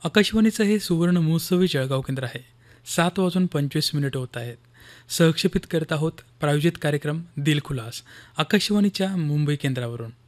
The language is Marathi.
आकाशवाणीचं हे सुवर्ण महोत्सवी जळगाव केंद्र आहे. 7:25 होत आहेत. सहक्षेपित करत आहोत प्रायोजित कार्यक्रम दिलखुलास आकाशवाणीच्या मुंबई केंद्रावरून.